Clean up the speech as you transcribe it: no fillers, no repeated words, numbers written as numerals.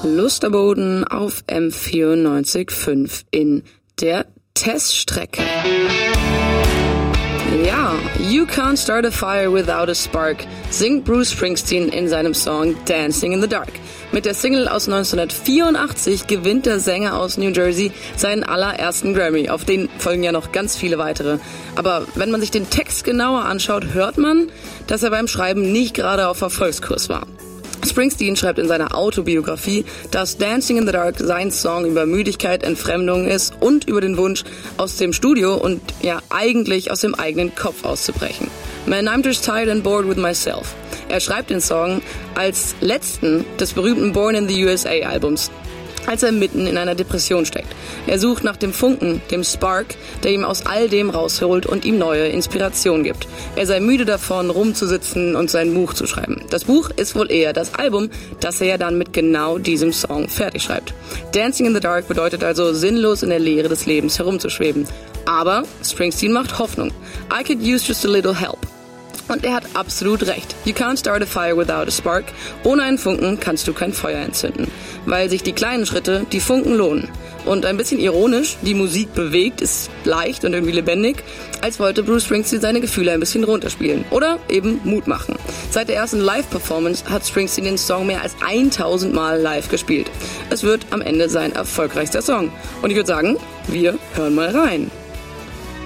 Lusterboden auf M94.5 in der Teststrecke. Ja, You Can't Start a Fire Without a Spark singt Bruce Springsteen in seinem Song Dancing in the Dark. Mit der Single aus 1984 gewinnt der Sänger aus New Jersey seinen allerersten Grammy. Auf den folgen ja noch ganz viele weitere. Aber wenn man sich den Text genauer anschaut, hört man, dass er beim Schreiben nicht gerade auf Erfolgskurs war. Springsteen schreibt in seiner Autobiografie, dass Dancing in the Dark sein Song über Müdigkeit, Entfremdung ist und über den Wunsch, aus dem Studio und ja eigentlich aus dem eigenen Kopf auszubrechen. Man, I'm just tired and bored with myself. Er schreibt den Song als letzten des berühmten Born in the USA Albums, als er mitten in einer Depression steckt. Er sucht nach dem Funken, dem Spark, der ihm aus all dem rausholt und ihm neue Inspiration gibt. Er sei müde davon, rumzusitzen und sein Buch zu schreiben. Das Buch ist wohl eher das Album, das er ja dann mit genau diesem Song fertig schreibt. Dancing in the Dark bedeutet also, sinnlos in der Leere des Lebens herumzuschweben. Aber Springsteen macht Hoffnung. I could use just a little help. Und er hat absolut recht. You can't start a fire without a spark. Ohne einen Funken kannst du kein Feuer entzünden. Weil sich die kleinen Schritte, die Funken lohnen. Und ein bisschen ironisch, die Musik bewegt, ist leicht und irgendwie lebendig, als wollte Bruce Springsteen seine Gefühle ein bisschen runterspielen. Oder eben Mut machen. Seit der ersten Live-Performance hat Springsteen den Song mehr als 1000 Mal live gespielt. Es wird am Ende sein erfolgreichster Song. Und ich würde sagen, wir hören mal rein.